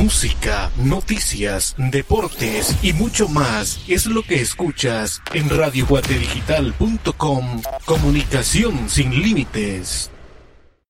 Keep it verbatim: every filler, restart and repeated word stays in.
Música, noticias, deportes y mucho más es lo que escuchas en radio guate digital punto com. Comunicación sin límites.